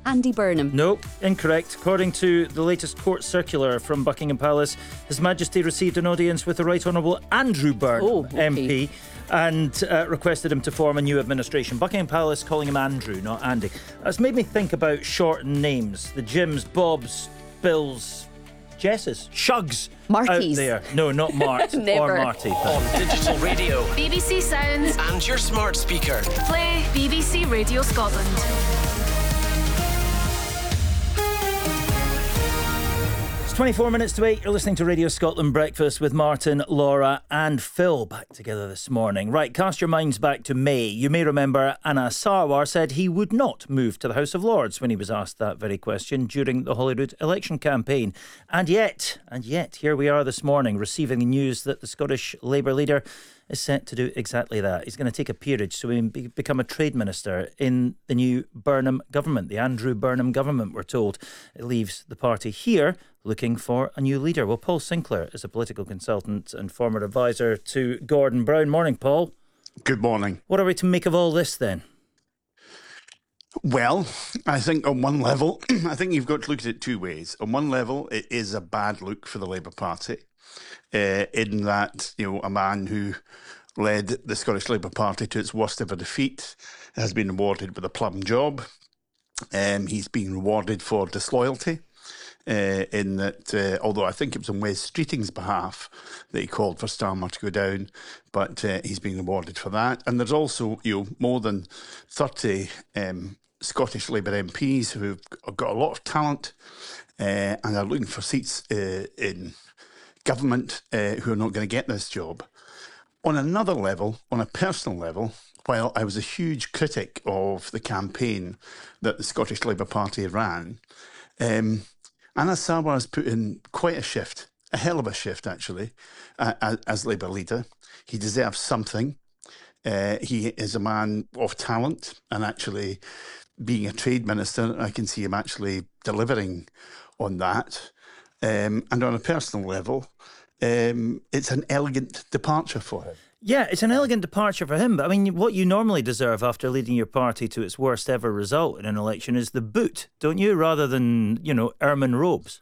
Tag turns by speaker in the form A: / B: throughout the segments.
A: Andy Burnham.
B: No, incorrect. According to the latest court circular from Buckingham Palace, His Majesty received an audience with the Right Honourable Andrew Burnham, MP, and requested him to form a new administration. Buckingham Palace calling him Andrew, not Andy. That's made me think about shortened names. The Jims, Bobs, Bills, Jesses, Shugs.
A: Martys.
B: Out there. No, not Mart or Marty.
C: On digital radio,
D: BBC Sounds,
C: and your smart speaker.
D: play BBC Radio Scotland.
B: It's 24 minutes to 8. You're listening to Radio Scotland Breakfast with Martin, Laura and Phil back together this morning. Right, cast your minds back to May. You may remember Anas Sarwar said he would not move to the House of Lords when he was asked that very question during the Holyrood election campaign. And yet, here we are this morning receiving the news that the Scottish Labour leader is set to do exactly that. He's going to take a peerage so he can become a trade minister in the new Burnham government, the Andrew Burnham government, we're told. It leaves the party here looking for a new leader. Well, Paul Sinclair is a political consultant and former advisor to Gordon Brown. Morning, Paul.
E: Good morning.
B: What are we to make of all this then?
E: Well, I think on one level, I think you've got to look at it two ways. On one level, it is a bad look for the Labour Party, in that, a man who led the Scottish Labour Party to its worst ever defeat has been rewarded with a plum job. He's been rewarded for disloyalty, in that, although I think it was on Wes Streeting's behalf that he called for Starmer to go down, but he's been rewarded for that. And there's also, more than 30 Scottish Labour MPs who've got a lot of talent and are looking for seats in government who are not going to get this job. On another level, on a personal level, while I was a huge critic of the campaign that the Scottish Labour Party ran, Anas Sarwar has put in quite a shift, a hell of a shift actually, as Labour leader. He deserves something. He is a man of talent, and actually being a trade minister, I can see him actually delivering on that. And on a personal level, it's an elegant departure for him.
B: Yeah, it's an elegant departure for him. But I mean, what you normally deserve after leading your party to its worst ever result in an election is the boot, don't you? Rather than, ermine robes.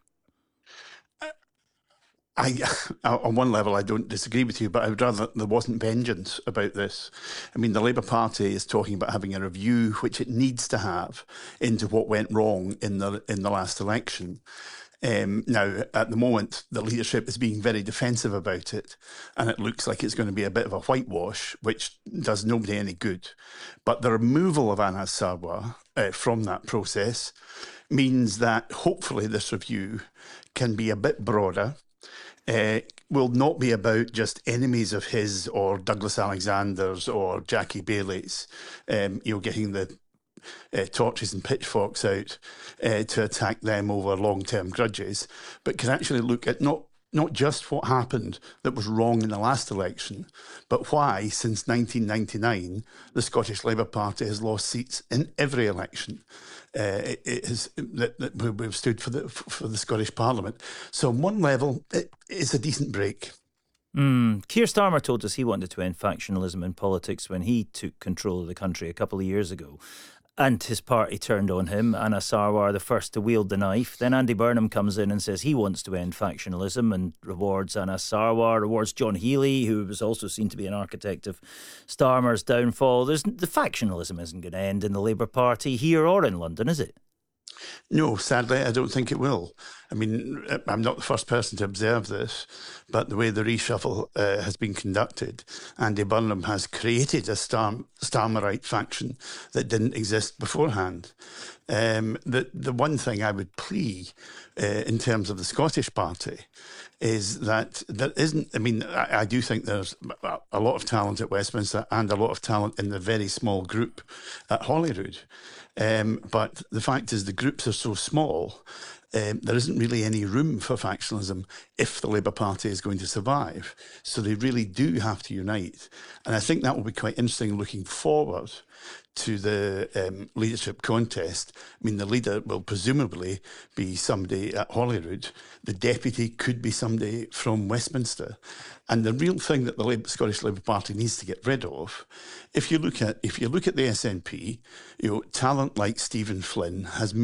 E: On one level, I don't disagree with you, but I would rather there wasn't vengeance about this. I mean, the Labour Party is talking about having a review, which it needs to have, into what went wrong in the last election. Now, at the moment, the leadership is being very defensive about it, and it looks like it's going to be a bit of a whitewash, which does nobody any good. But the removal of Anas Sarwar from that process means that hopefully this review can be a bit broader, will not be about just enemies of his or Douglas Alexander's or Jackie Bailey's, getting the torches and pitchforks out to attack them over long-term grudges, but can actually look at not just what happened that was wrong in the last election, but why, since 1999, the Scottish Labour Party has lost seats in every election. That we've stood for the Scottish Parliament. So on one level, it's a decent break.
B: Keir Starmer told us he wanted to end factionalism in politics when he took control of the country a couple of years ago. And his party turned on him. Anas Sarwar, the first to wield the knife. Then Andy Burnham comes in and says he wants to end factionalism and rewards Anas Sarwar, rewards John Healey, who was also seen to be an architect of Starmer's downfall. The factionalism isn't going to end in the Labour Party here or in London, is it?
E: No, sadly, I don't think it will. I mean, I'm not the first person to observe this, but the way the reshuffle has been conducted, Andy Burnham has created a Starmerite faction that didn't exist beforehand. The one thing I would plea in terms of the Scottish Party is that there isn't, I do think there's a lot of talent at Westminster and a lot of talent in the very small group at Holyrood. But the fact is the groups are so small, there isn't really any room for factionalism if the Labour Party is going to survive. So they really do have to unite. And I think that will be quite interesting looking forward to the leadership contest. I mean, the leader will presumably be somebody at Holyrood. The deputy could be somebody from Westminster. And the real thing that the Scottish Labour Party needs to get rid of, if you look at the SNP, talent like Stephen Flynn has